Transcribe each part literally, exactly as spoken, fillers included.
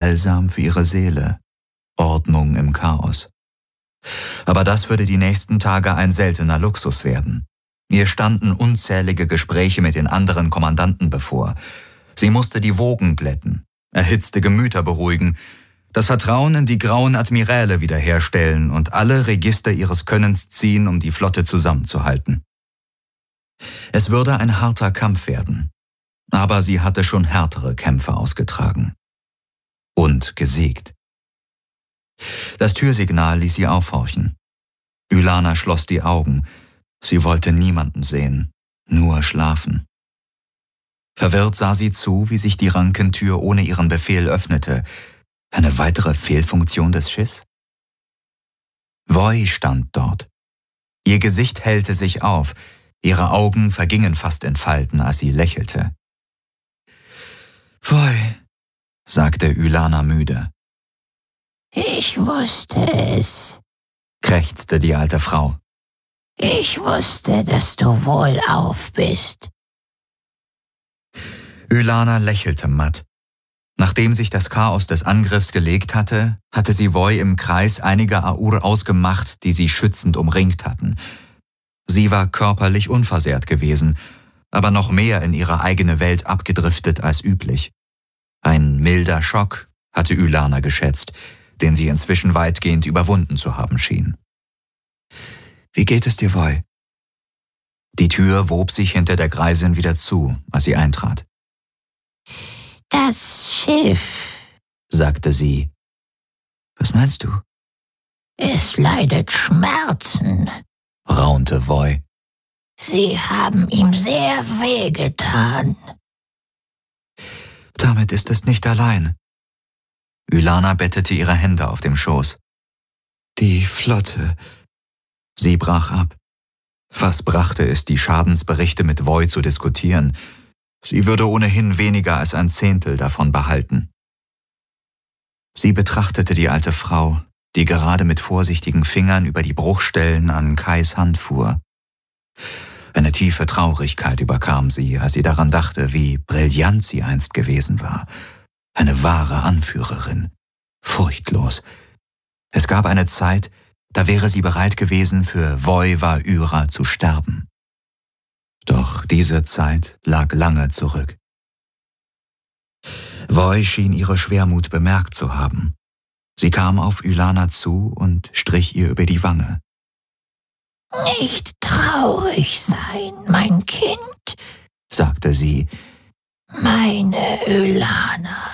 Balsam für ihre Seele, Ordnung im Chaos. Aber das würde die nächsten Tage ein seltener Luxus werden. Ihr standen unzählige Gespräche mit den anderen Kommandanten bevor. Sie musste die Wogen glätten, erhitzte Gemüter beruhigen, das Vertrauen in die grauen Admiräle wiederherstellen und alle Register ihres Könnens ziehen, um die Flotte zusammenzuhalten. Es würde ein harter Kampf werden, aber sie hatte schon härtere Kämpfe ausgetragen. Und gesiegt. Das Türsignal ließ sie aufhorchen. Ylana schloss die Augen. Sie wollte niemanden sehen, nur schlafen. Verwirrt sah sie zu, wie sich die Rankentür ohne ihren Befehl öffnete. Eine weitere Fehlfunktion des Schiffs? Voi stand dort. Ihr Gesicht hellte sich auf, ihre Augen vergingen fast in Falten, als sie lächelte. »Voi«, sagte Ylana müde. »Ich wusste es«, krächzte die alte Frau. »Ich wusste, dass du wohlauf bist.« Ylana lächelte matt. Nachdem sich das Chaos des Angriffs gelegt hatte, hatte sie Voi im Kreis einiger Aur ausgemacht, die sie schützend umringt hatten. Sie war körperlich unversehrt gewesen, aber noch mehr in ihre eigene Welt abgedriftet als üblich. Ein milder Schock, hatte Ylana geschätzt, den sie inzwischen weitgehend überwunden zu haben schien. »Wie geht es dir, Voi?« Die Tür wob sich hinter der Greisin wieder zu, als sie eintrat. »Das Schiff«, sagte sie. »Was meinst du?« »Es leidet Schmerzen«, raunte Voi. »Sie haben ihm sehr wehgetan.« »Damit ist es nicht allein.« Ylana bettete ihre Hände auf dem Schoß. »Die Flotte.« Sie brach ab. Was brachte es, die Schadensberichte mit Voi zu diskutieren? Sie würde ohnehin weniger als ein Zehntel davon behalten. Sie betrachtete die alte Frau, die gerade mit vorsichtigen Fingern über die Bruchstellen an Kais Hand fuhr. Eine tiefe Traurigkeit überkam sie, als sie daran dachte, wie brillant sie einst gewesen war. Eine wahre Anführerin. Furchtlos. Es gab eine Zeit, da wäre sie bereit gewesen, für Voi Va'yra zu sterben. Doch diese Zeit lag lange zurück. Voi schien ihre Schwermut bemerkt zu haben. Sie kam auf Ylana zu und strich ihr über die Wange. »Nicht traurig sein, mein Kind«, sagte sie. »Meine Ylana.«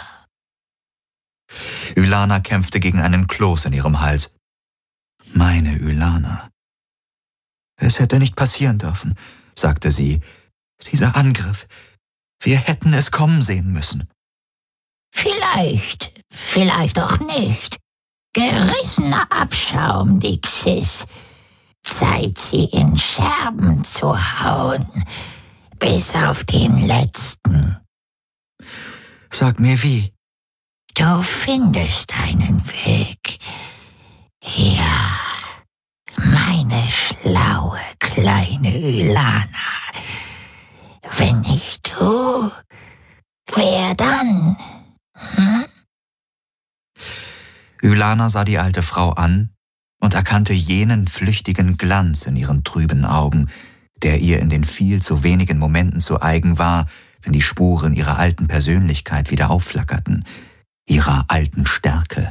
Ylana kämpfte gegen einen Kloß in ihrem Hals. Meine Ylana. Es hätte nicht passieren dürfen, sagte sie. Dieser Angriff. Wir hätten es kommen sehen müssen. Vielleicht, vielleicht auch nicht. Gerissener Abschaum, die Xis. Zeit, sie in Scherben zu hauen. Bis auf den letzten. Sag mir wie. Du findest einen Weg. Ja, meine schlaue kleine Ylana. Wenn nicht du, wer dann? Hm? Ylana sah die alte Frau an und erkannte jenen flüchtigen Glanz in ihren trüben Augen, der ihr in den viel zu wenigen Momenten zu eigen war, wenn die Spuren ihrer alten Persönlichkeit wieder aufflackerten, ihrer alten Stärke.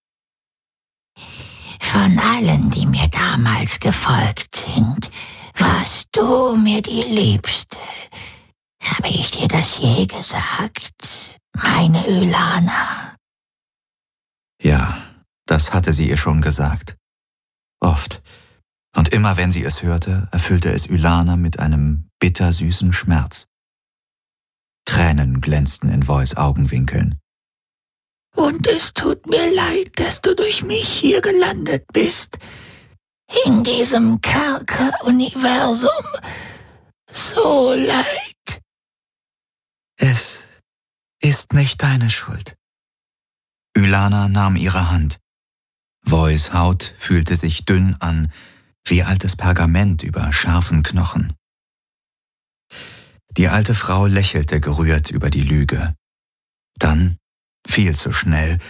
Von allen, die mir damals gefolgt sind, warst du mir die Liebste. Habe ich dir das je gesagt, meine Ylana? Ja, das hatte sie ihr schon gesagt. Oft. Und immer wenn sie es hörte, erfüllte es Ylana mit einem bittersüßen Schmerz. Tränen glänzten in Vois Augenwinkeln. Und es tut mir leid, dass du durch mich hier gelandet bist. In diesem Kerker-Universum. So leid. Es ist nicht deine Schuld. Ylana nahm ihre Hand. Vois Haut fühlte sich dünn an, wie altes Pergament über scharfen Knochen. Die alte Frau lächelte gerührt über die Lüge. Dann, viel zu schnell,